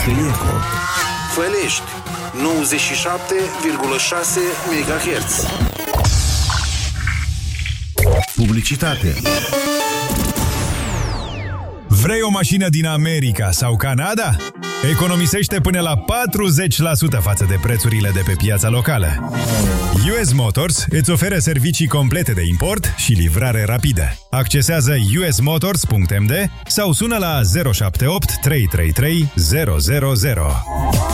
Stăieco. Fălești 97,6 MHz. Publicitate. Vrei o mașină din America sau Canada? Economisește până la 40% față de prețurile de pe piața locală. US Motors îți oferă servicii complete de import și livrare rapidă. Accesează usmotors.md sau sună la 078 333 000.